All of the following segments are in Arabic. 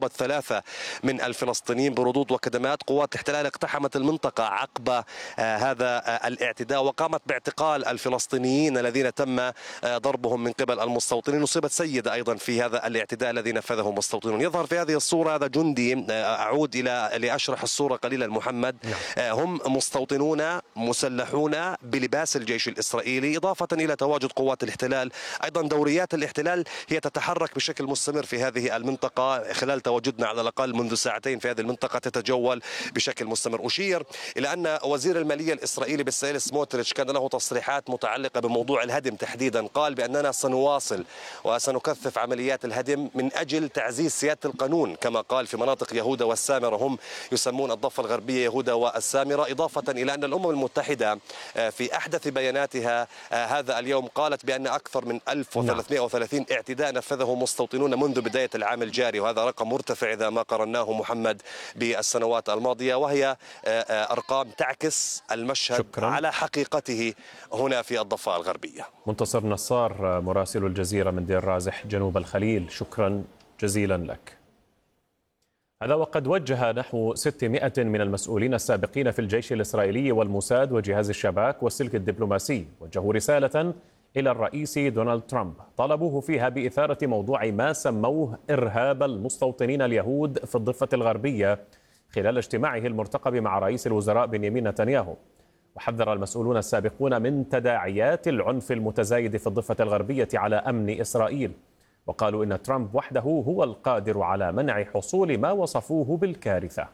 فقد 3 من الفلسطينيين بردود وكدمات. قوات الاحتلال اقتحمت المنطقة عقب هذا الاعتداء وقامت باعتقال الفلسطينيين الذين تم ضربهم من قبل المستوطنين. أصيبت سيدة أيضا في هذا الاعتداء الذي نفذه المستوطنون. يظهر في هذه الصورة هذا جندي، أعود لأشرح الصورة قليلا محمد، هم مستوطنون مسلحون بلباس الجيش الإسرائيلي، إضافة إلى تواجد قوات الاحتلال. أيضا دوريات الاحتلال هي تتحرك بشكل مستمر في هذه المنطقة، خلال تواجدنا على الأقل منذ ساعتين في هذه المنطقة تتجول بشكل مستمر. أشير إلى أن وزير المالية الإسرائيلي بيتسالي سموتريتش كان له تصريحات متعلقة بموضوع الهدم تحديدا. قال بأننا سنواصل وسنكثف عمليات الهدم من أجل تعزيز سيادة القانون، كما قال في مناطق يهودا والسامرة، هم يسمون الضفة الغربية يهودا والسامرة. إضافة إلى أن الأمم المتحدة في أحدث بياناتها هذا اليوم قالت بأن أكثر من 1330 اعتداء نفذه مستوطنون منذ بداية العام الجاري، وهذا رقم مرتفع إذا ما قارناه محمد بالسنوات الماضية، وهي أرقام تعكس المشهد على حقيقته هنا في الضفة الغربية. منتصر نصار مراسل الجزيرة من دير رازح جنوب الخليل، شكرا جزيلا لك. هذا وقد وجه نحو 600 من المسؤولين السابقين في الجيش الإسرائيلي والموساد وجهاز الشباك والسلك الدبلوماسي وجهوا رسالة إلى الرئيس دونالد ترامب طلبوه فيها بإثارة موضوع ما سموه إرهاب المستوطنين اليهود في الضفة الغربية خلال اجتماعه المرتقب مع رئيس الوزراء بنيامين نتنياهو. وحذر المسؤولون السابقون من تداعيات العنف المتزايد في الضفة الغربية على أمن إسرائيل، وقالوا إن ترامب وحده هو القادر على منع حصول ما وصفوه بالكارثة.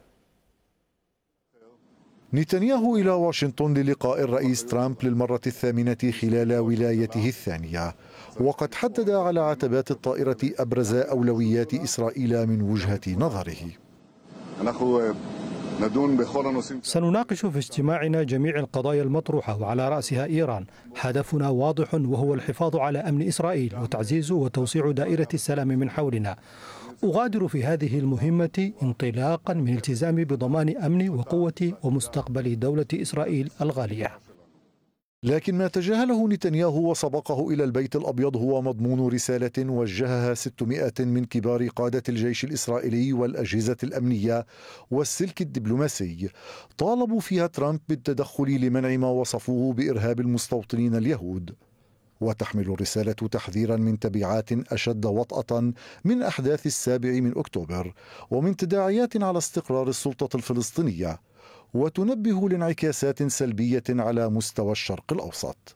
نتنياهو إلى واشنطن للقاء الرئيس ترامب للمرة الثامنة خلال ولايته الثانية، وقد حدد على عتبات الطائرة أبرز أولويات إسرائيل من وجهة نظره. سنناقش في اجتماعنا جميع القضايا المطروحة وعلى رأسها إيران. هدفنا واضح وهو الحفاظ على أمن إسرائيل وتعزيز وتوسيع دائرة السلام من حولنا. أغادر في هذه المهمة انطلاقا من التزامي بضمان أمن وقوة ومستقبل دولة إسرائيل الغالية. لكن ما تجاهله نتنياهو وسبقه إلى البيت الأبيض هو مضمون رسالة وجهها 600 من كبار قادة الجيش الإسرائيلي والأجهزة الأمنية والسلك الدبلوماسي، طالبوا فيها ترامب بالتدخل لمنع ما وصفوه بإرهاب المستوطنين اليهود. وتحمل الرسالة تحذيرا من تبعات أشد وطأة من أحداث 7 أكتوبر ومن تداعيات على استقرار السلطة الفلسطينية، وتنبه لانعكاسات سلبية على مستوى الشرق الأوسط.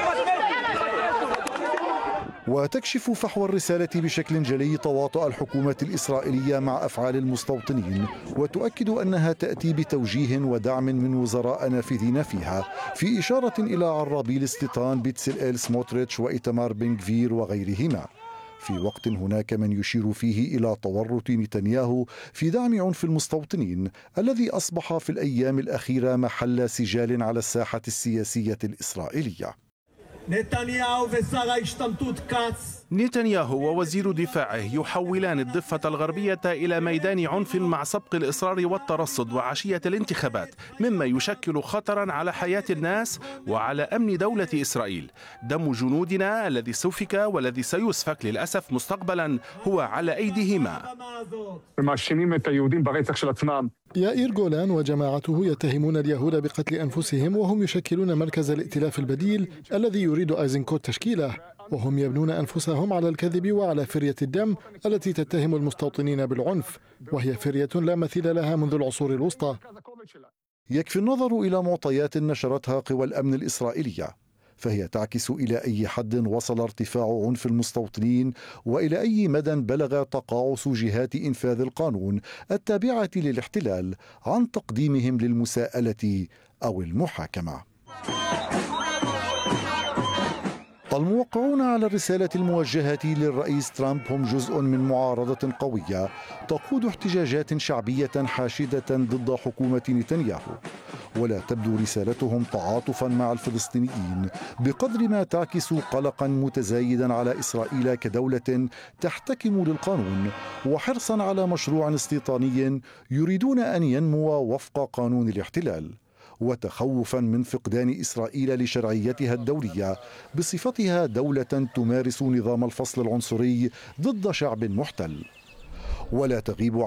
وتكشف فحوى الرسالة بشكل جلي تواطؤ الحكومة الإسرائيلية مع أفعال المستوطنين، وتؤكد أنها تأتي بتوجيه ودعم من وزراء نافذين فيها، في إشارة إلى عرابي الاستيطان بيتسلئيل سموتريتش وإيتمار بن غفير وغيرهما، في وقت هناك من يشير فيه إلى تورط نتنياهو في دعم عنف المستوطنين الذي أصبح في الأيام الأخيرة محل سجال على الساحة السياسية الإسرائيلية. نتنياهو ووزير دفاعه يحولان الضفة الغربية إلى ميدان عنف مع سبق الإصرار والترصد وعشية الانتخابات، مما يشكل خطرا على حياة الناس وعلى أمن دولة إسرائيل. دم جنودنا الذي سفك والذي سيسفك للأسف مستقبلا هو على أيديهما. يائير جولان وجماعته يتهمون اليهود بقتل أنفسهم، وهم يشكلون مركز الائتلاف البديل الذي يريد أيزنكوت تشكيله، وهم يبنون أنفسهم على الكذب وعلى فرية الدم التي تتهم المستوطنين بالعنف، وهي فرية لا مثيل لها منذ العصور الوسطى. يكفي النظر إلى معطيات نشرتها قوى الأمن الإسرائيلية، فهي تعكس إلى أي حد وصل ارتفاع عنف المستوطنين وإلى أي مدى بلغ تقاعس جهات إنفاذ القانون التابعة للاحتلال عن تقديمهم للمساءلة أو المحاكمة. الموقعون على الرسالة الموجهة للرئيس ترامب هم جزء من معارضة قوية تقود احتجاجات شعبية حاشدة ضد حكومة نتنياهو، ولا تبدو رسالتهم تعاطفا مع الفلسطينيين بقدر ما تعكس قلقا متزايدا على إسرائيل كدولة تحتكم للقانون وحرصا على مشروع استيطاني يريدون أن ينمو وفق قانون الاحتلال، وتخوفا من فقدان إسرائيل لشرعيتها الدولية بصفتها دولة تمارس نظام الفصل العنصري ضد شعب محتل. ولا تغيب